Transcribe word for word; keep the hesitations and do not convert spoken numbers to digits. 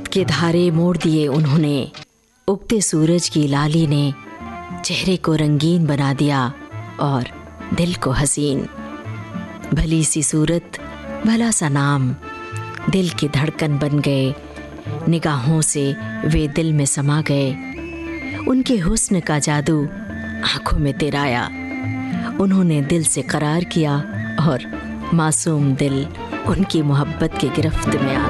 के धारे मोड़ दिए उन्होंने। उगते सूरज की लाली ने चेहरे को रंगीन बना दिया और दिल को हसीन। भली सी सूरत, भला सा नाम, दिल की धड़कन बन गए। निगाहों से वे दिल में समा गए। उनके हुस्न का जादू आंखों में तेराया। उन्होंने दिल से करार किया और मासूम दिल उनकी मोहब्बत की गिरफ्त में आ